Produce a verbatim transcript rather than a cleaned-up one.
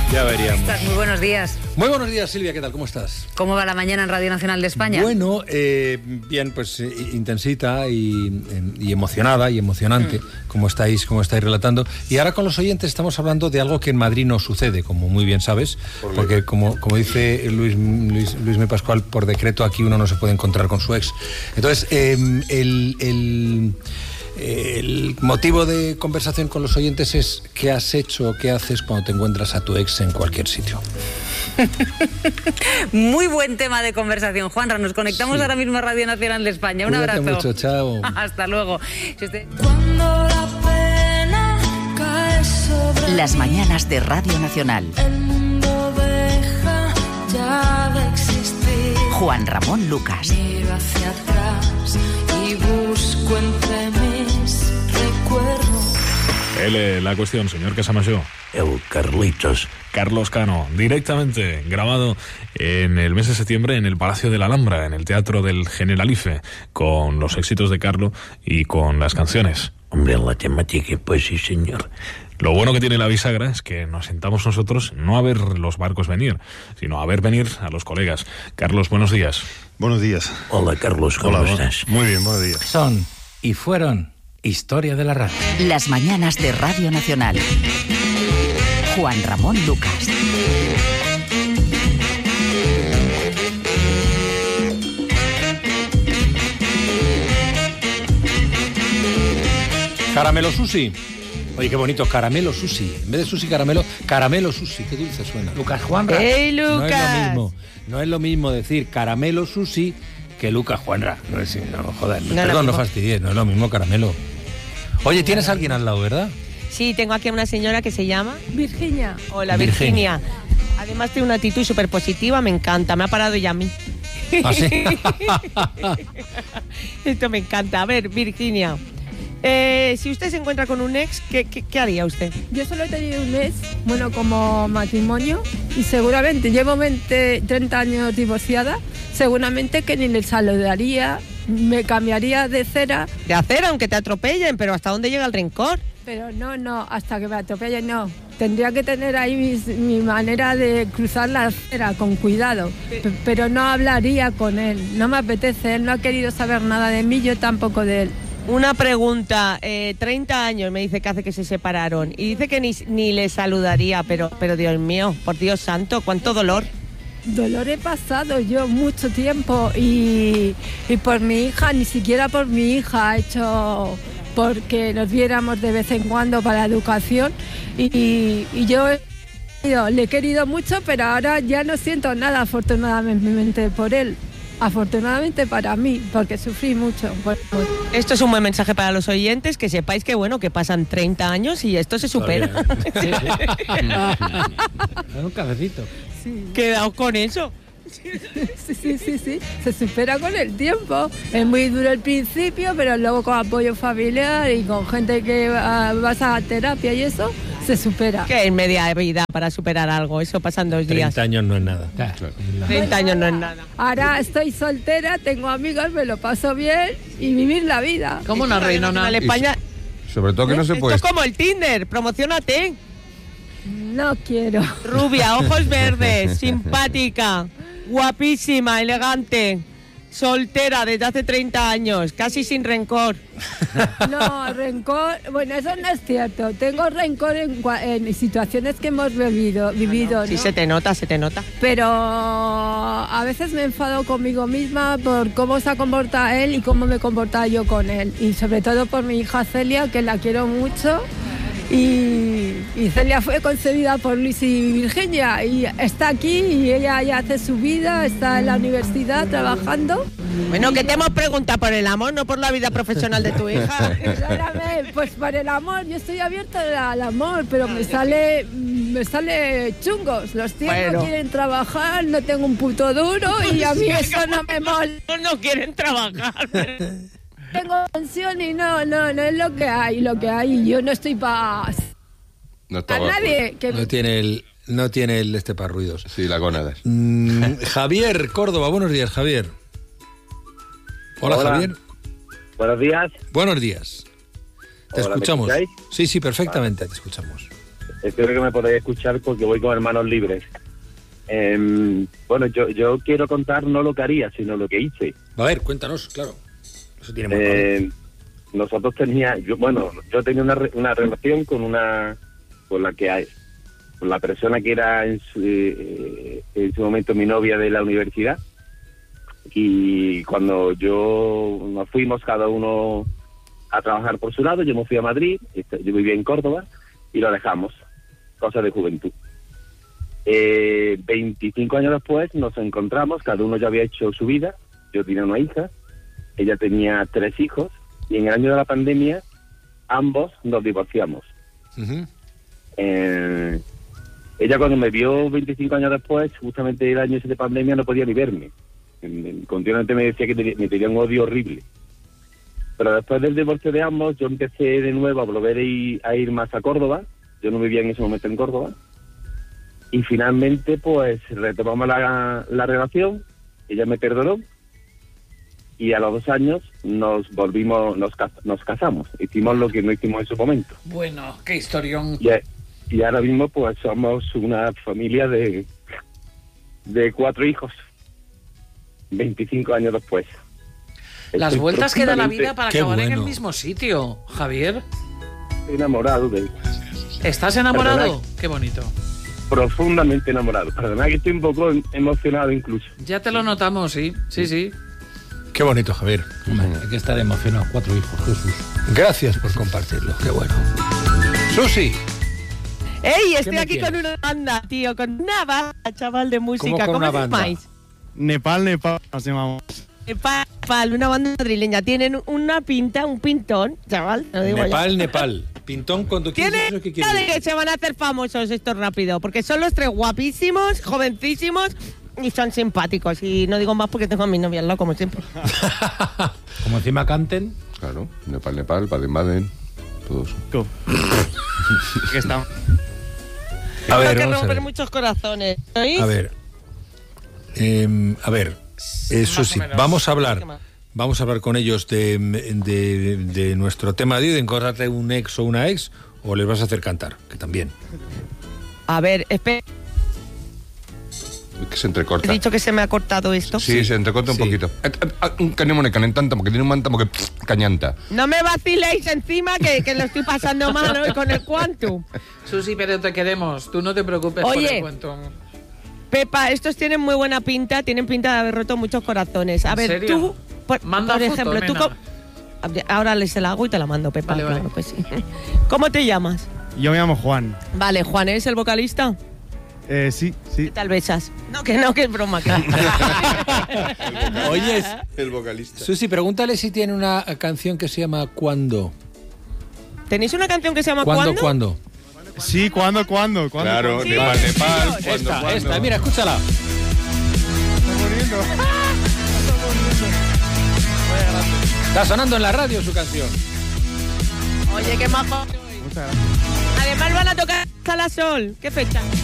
Ya veríamos. Muy buenos días. Muy buenos días, Silvia, ¿qué tal? ¿Cómo estás? ¿Cómo va la mañana en Radio Nacional de España? Bueno, eh, bien, pues eh, intensita y, y emocionada y emocionante, mm. como estáis, como estáis relatando. Y ahora con los oyentes estamos hablando de algo que en Madrid no sucede, como muy bien sabes, por porque como, como dice Luis, Luis, Luis M. Pascual, por decreto aquí uno no se puede encontrar con su ex. Entonces, eh, el... el El motivo de conversación con los oyentes es qué has hecho o qué haces cuando te encuentras a tu ex en cualquier sitio. Muy buen tema de conversación, Juanra. Nos conectamos sí. ahora mismo a Radio Nacional de España. Un Cuídate abrazo. mucho, chao. Hasta luego. Si usted... Cuando la pena cae sobre Las mañanas de Radio Nacional. El mundo deja ya de existir. Juan Ramón Lucas. Miro hacia atrás y busco entre mis recuerdos. L, la cuestión, señor Casamayor. El Carlitos. Carlos Cano, directamente grabado en el mes de septiembre en el Palacio de la Alhambra, en el Teatro del Generalife, con los éxitos de Carlo y con las canciones. Hombre, la temática, pues sí, señor. Lo bueno que tiene la bisagra es que nos sentamos nosotros no a ver los barcos venir, sino a ver venir a los colegas. Carlos, buenos días. Buenos días. Hola, Carlos, ¿cómo Hola, estás? Muy bien, buenos días. Son y fueron historia de la radio. Las mañanas de Radio Nacional. Juan Ramón Lucas. Caramelo sushi. Oye, qué bonito, caramelo sushi. En vez de sushi caramelo, caramelo sushi. Qué dulce suena. Lucas Juanra. ¡Hey, Lucas! No es lo mismo, no es lo mismo decir caramelo sushi que Lucas Juanra. No es, no, joder, no, perdón, no fastidies, no es lo mismo caramelo. Oye, tienes a alguien al lado, ¿verdad? Sí, tengo aquí a una señora que se llama Virginia. Hola, Virginia. Virginia. Además tiene una actitud súper positiva, me encanta, me ha parado ya a mí. ¿Ah, sí? Esto me encanta. A ver, Virginia, eh, si usted se encuentra con un ex, ¿qué, qué, qué haría usted? Yo solo he tenido un ex, bueno, como matrimonio, y seguramente llevo veinte, treinta años divorciada, seguramente que ni le saludaría, me cambiaría de cera. De acera, aunque te atropellen, pero ¿hasta dónde llega el rencor? Pero no, no, hasta que me atropellen no. Tendría que tener ahí mis, mi manera de cruzar la acera con cuidado, P- pero no hablaría con él, no me apetece, él no ha querido saber nada de mí, yo tampoco de él. Una pregunta, eh, treinta años me dice que hace que se separaron y dice que ni, ni le saludaría, pero, pero Dios mío, por Dios santo, cuánto dolor. Dolor he pasado yo mucho tiempo y, y por mi hija, ni siquiera por mi hija, he hecho porque nos viéramos de vez en cuando para la educación y, y yo le he querido mucho, pero ahora ya no siento nada afortunadamente por él. Afortunadamente para mí, porque sufrí mucho. Esto es un buen mensaje para los oyentes, que sepáis que bueno, que pasan treinta años y esto se supera. Sí, sí. Un cafecito. Sí. Quedaos con eso. Sí, sí, sí, sí, se supera con el tiempo. Es muy duro al principio, pero luego con apoyo familiar y con gente que uh, vas a terapia y eso, se supera. Que es media vida para superar algo, eso pasan dos días. treinta años no es nada. Claro. treinta años no es nada. Ahora estoy soltera, tengo amigos, me lo paso bien y vivir la vida. ¿Cómo una reina? En España, Sobre todo que no se puede. esto es como el Tinder, promocionate. No quiero. Rubia, ojos verdes, simpática, guapísima, elegante, soltera desde hace treinta años, casi sin rencor. No, rencor, bueno, eso no es cierto. Tengo rencor en, en situaciones que hemos vivido, vivido, ¿no? Sí, se te nota, se te nota. Pero a veces me enfado conmigo misma por cómo se comporta él y cómo me comporta yo con él. Y sobre todo por mi hija Celia, que la quiero mucho. Y, y Celia fue concebida por Luis y Virginia y está aquí y ella ya hace su vida, está en la universidad trabajando. Bueno, que te hemos preguntado por el amor, no por la vida profesional de tu hija. Perdóname, pues por el amor, yo estoy abierta al amor, pero me sale me sale chungos. Los tíos bueno. no quieren trabajar, no tengo un puto duro y a mí eso no me mola. No quieren trabajar. Tengo pensión y no, no, no es lo que hay, lo que hay. Y yo no estoy para... No a nadie que... No tiene el... No tiene el este para ruidos. Sí, la gónadas. Mm, Javier Córdoba, buenos días, Javier. Hola, Hola. Javier. Buenos días. Buenos días. Te Hola, ¿me escuchamos. escucháis? Sí, sí, perfectamente, vale. Te escuchamos. espero que me podáis escuchar porque voy con hermanos libres. Eh, bueno, yo, yo quiero contar no lo que haría, sino lo que hice. A ver, cuéntanos, claro. Eso tiene más Eh, nosotros tenía, yo, bueno, yo tenía una, re- una relación con una, con la que hay, con la persona que era en su, eh, en su momento mi novia de la universidad. Y cuando yo nos fuimos cada uno a trabajar por su lado, yo me fui a Madrid, este, yo vivía en Córdoba y lo dejamos, cosa de juventud. Eh, veinticinco años después nos encontramos, cada uno ya había hecho su vida, yo tenía una hija, ella tenía tres hijos y en el año de la pandemia ambos nos divorciamos. Ujú. Eh, ella cuando me vio veinticinco años después, justamente el año ese de pandemia, no podía ni verme. En- en- Continuamente me decía que te- me tenía un odio horrible. Pero después del divorcio de ambos, yo empecé de nuevo a volver a ir, a ir más a Córdoba. Yo no vivía en ese momento en Córdoba. Y finalmente, pues, retomamos la, la relación. Ella me perdonó. Y a los dos años nos volvimos, nos, cas- nos casamos. Hicimos lo que no hicimos en su momento. Bueno, qué historión. Y, y ahora mismo, pues, somos una familia de, de cuatro hijos. veinticinco años después. Las Estoy vueltas que da la profundamente vida para Qué acabar en el bueno. mismo sitio, Javier. enamorado de él. ¿Estás enamorado? Perdona. Qué bonito. Profundamente enamorado. Perdona que estoy un poco em- emocionado incluso. Ya te lo notamos, sí, sí, sí. Qué bonito, Javier. Hombre, hay que estar emocionado. Cuatro hijos, Jesús. Gracias por compartirlo. Qué bueno. Susi, ¡Ey! Estoy me aquí tienes? con una banda, tío, con una banda, chaval, de música. ¿Cómo con ¿Cómo una os banda? llamáis? Nepal, Nepal, nos llamamos. Nepal, Nepal, una banda madrileña. Tienen una pinta, un pintón, chaval, te lo digo Nepal, ya. Nepal. Pintón cuando quieres. Tiene ¿Eso qué pinta quiere de que decir? se van a hacer famosos esto rápido, porque son los tres guapísimos, jovencísimos y son simpáticos. Y no digo más porque tengo a mi novia al lado, como siempre. Como encima canten. Claro, Nepal, Nepal, Baden-Baden, todos. Que estamos. A ver, Tengo que vamos a romper ver. muchos corazones. ¿Oís? A ver. Eh, a ver, eso Más o sí, menos. vamos a hablar. ¿Qué más? Vamos a hablar con ellos de, de, de nuestro tema de hoy, de encontrarte un ex o una ex, o les vas a hacer cantar, que también. A ver, espera, Que se he entrecorta. dicho que se me ha cortado esto. Sí, se entrecorta un Sí. poquito. Eh, eh, ah, Un canemone calentanta, porque tiene un manta, porque pff, cañanta. No me vaciléis encima que, que lo estoy pasando mal hoy con el Quantum. Susi, pero te queremos. Tú no te preocupes por Oye. el cuento. Pepa, estos tienen muy buena pinta, tienen pinta de haber roto muchos corazones. A ¿En ver, serio? tú, por, Manda por foto, ejemplo, tú... nena. co- Ahora les se la hago y te la mando, Pepa. Vale, vale. claro que sí. ¿Cómo te llamas? Yo me llamo Juan. Vale, Juan, ¿eres el vocalista? Eh, sí, sí. ¿Qué tal besas? No, que no, que es broma. Que... Oyes, El vocalista. Susi, pregúntale si tiene una canción que se llama ¿Cuándo? ¿Tenéis una canción que se llama ¿Cuándo, ¿Cuándo? cuándo? Sí, ¿cuándo, cuándo? ¿Cuándo? Claro, Sí, Nepal, sí, Nepal, sí, cuando, Esta, cuando. esta, mira, escúchala. Está sonando en la radio su canción. Oye, qué majo. Muchas gracias. Además van a tocar Calasol. ¿Qué fecha?